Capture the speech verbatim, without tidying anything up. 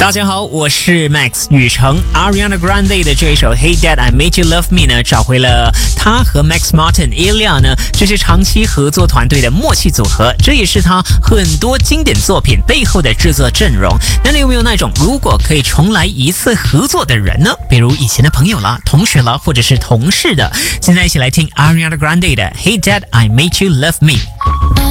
大家好，我是 Max 雨成。Ariana Grande 的这一首 Hey Dad I Made You Love Me 呢，找回了他和 Max Martin、Ilya 呢，这是长期合作团队的默契组合，这也是他很多经典作品背后的制作阵容。那你有没有那种如果可以重来一次合作的人呢？比如以前的朋友啦、同学啦，或者是同事的。现在一起来听 Ariana Grande 的 Hey Dad I Made You Love Me。